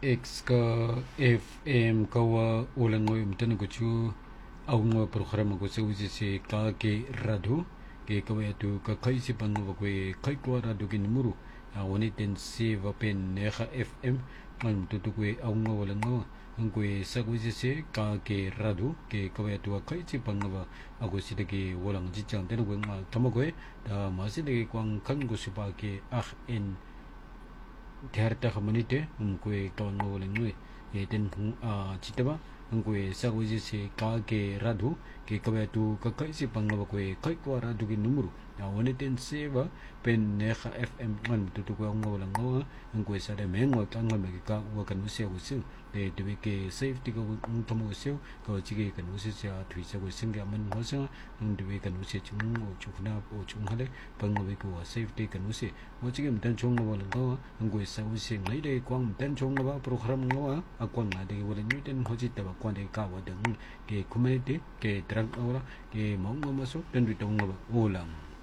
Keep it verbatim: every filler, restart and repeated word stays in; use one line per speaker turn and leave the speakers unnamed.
X ka F M kawa ulang ngoy mtana ko chu au ngo programa ko se usi se ka ke radu ke kawa tu ka kai si pang ngo ko kai ko radu ke numuru a woni ten se va pen ne kha F M man tu tu ko au ngo wala ngo ang ko sa ko usi se ka ke radu ke kawa tu kai si pang ngo a ko si de ke walang ji chang ten ko ma tama ko da ma si de kwang kan ko si pa ke ah en Tiarta community, un que con no lengue, e ten a chitaba, un que sa uji se ka ke radu, ke kabe tu ka kai si pangaba ko kai ko radu ki numero. Ya woni ten seva pen ne kha F M man tu tu ko ngo la ngo, un que sa de mengo ka ngo me ka wa kan usia usia, de de ke safety ko un tomo usia, ko chi ke kan usia sa thui sa ko sing ga man ho sa, un de kan usia chung ngo chung na po chung ha de, pangaba ko safety kan usia. Mo chi ke mtan chung ngo la ngo, un que sa usia ngai de kwang mtan chung ngo ba program ngo a kwang na de wala ni ten ho chi ta ba kwang de ka wa de ke community ke drang ora ke mong ngo ma so ten ri tong ngo ba ulang